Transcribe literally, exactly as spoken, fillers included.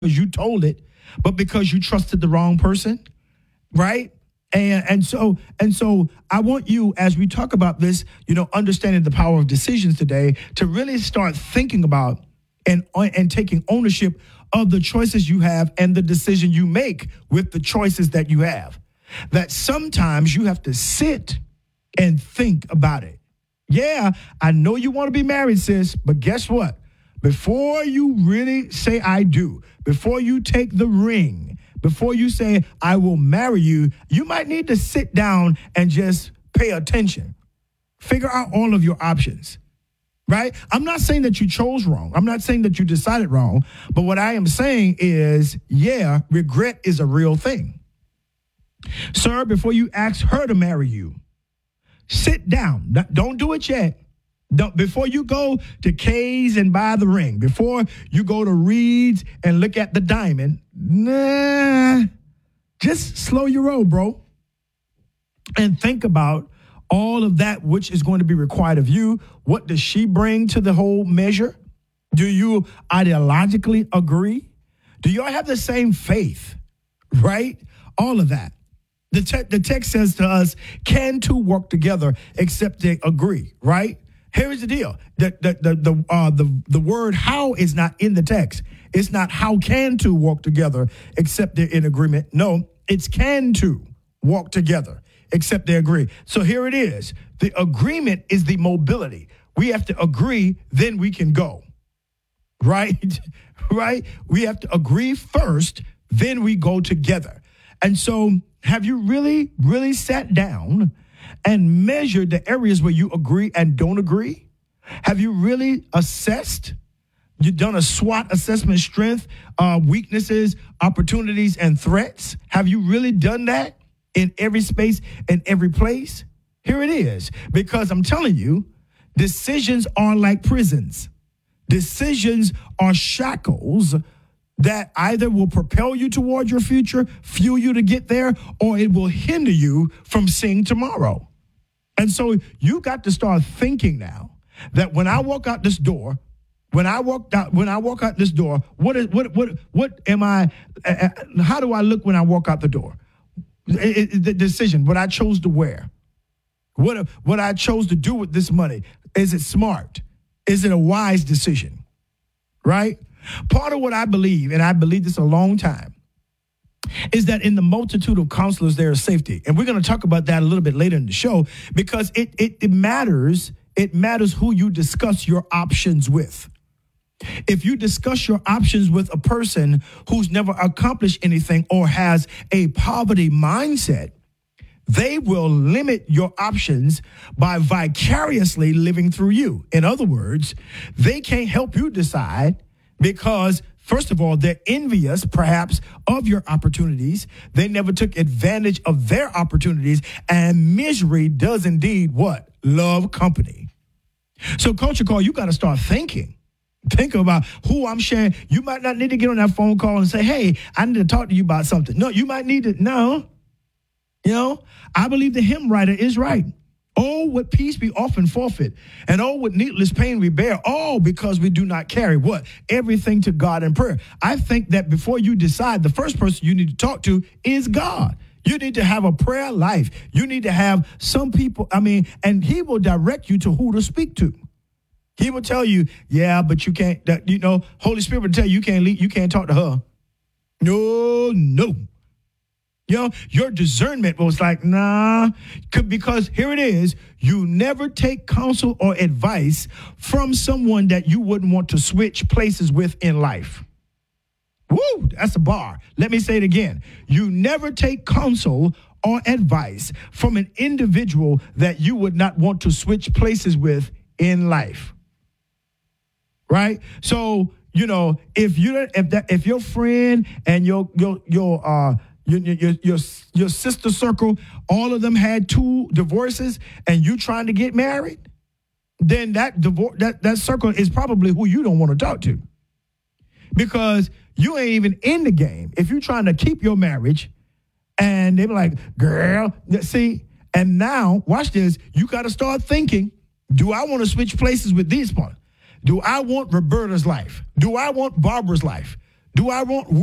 because you told it, but because you trusted the wrong person, right? And and so and so I want you, as we talk about this, you know, understanding the power of decisions today, to really start thinking about and and taking ownership of the choices you have and the decision you make with the choices that you have. That sometimes you have to sit and think about it. Yeah, I know you want to be married, sis, but guess what? Before you really say I do, before you take the ring, before you say I will marry you, you might need to sit down and just pay attention. Figure out all of your options, right? I'm not saying that you chose wrong. I'm not saying that you decided wrong. But what I am saying is, yeah, regret is a real thing. Sir, before you ask her to marry you, sit down. Don't do it yet. Don't, before you go to Kay's and buy the ring, before you go to Reed's and look at the diamond, nah, just slow your roll, bro. And think about all of that which is going to be required of you. What does she bring to the whole measure? Do you ideologically agree? Do y'all have the same faith, right? All of that. The, te- the text says to us, can two work together except they agree, right? Here's the deal. The, the, the, the, uh, the, the word how is not in the text. It's not how can two walk together except they're in agreement. No, it's can two walk together except they agree. So here it is. The agreement is the mobility. We have to agree, then we can go. Right? Right? We have to agree first, then we go together. And so have you really, really sat down and measured the areas where you agree and don't agree? Have you really assessed? You've done a SWOT assessment, strength, uh, weaknesses, opportunities, and threats. Have you really done that in every space and every place? Here it is. Because I'm telling you, decisions are like prisons. Decisions are shackles that either will propel you toward your future, fuel you to get there, or it will hinder you from seeing tomorrow. And so you got to start thinking now that when I walk out this door, when I walk out, when I walk out this door, what is what what what am I? Uh, how do I look when I walk out the door? It, it, the decision, what I chose to wear, what what I chose to do with this money. Is it smart? Is it a wise decision? Right? Part of what I believe, and I believe this a long time, is that in the multitude of counselors, there is safety. And we're going to talk about that a little bit later in the show because it, it, it matters. It matters who you discuss your options with. If you discuss your options with a person who's never accomplished anything or has a poverty mindset, they will limit your options by vicariously living through you. In other words, they can't help you decide because, first of all, they're envious, perhaps, of your opportunities. They never took advantage of their opportunities. And misery does indeed what? Love company. So, Culture Call, you got to start thinking. Think about who I'm sharing. You might not need to get on that phone call and say, hey, I need to talk to you about something. No, you might need to, no. You know, I believe the hymn writer is right. Oh, what peace we often forfeit, and oh, what needless pain we bear, all because we do not carry what? Everything to God in prayer. I think that before you decide, the first person you need to talk to is God. You need to have a prayer life. You need to have some people, I mean, and he will direct you to who to speak to. He will tell you, yeah, but you can't, that, you know, Holy Spirit will tell you, you can't leave, you can't talk to her. No, no. You know, your discernment was like, nah, because here it is. You never take counsel or advice from someone that you wouldn't want to switch places with in life. Woo, that's a bar. Let me say it again. You never take counsel or advice from an individual that you would not want to switch places with in life. Right? So, you know, if you if that if your friend and your your your uh Your, your, your, your sister circle, all of them had two divorces and you trying to get married, then that divorce that, that circle is probably who you don't want to talk to. Because you ain't even in the game. If you're trying to keep your marriage and they be like, girl, see, and now, watch this, you got to start thinking, do I want to switch places with this one? Do I want Roberta's life? Do I want Barbara's life? Do I want